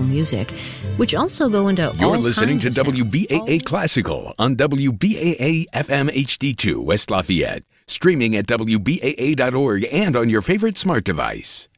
music, which also go into You're all listening kinds to of sounds. WBAA Classical on WBAA FM HD2 West Lafayette, streaming at WBAA.org and on your favorite smart device.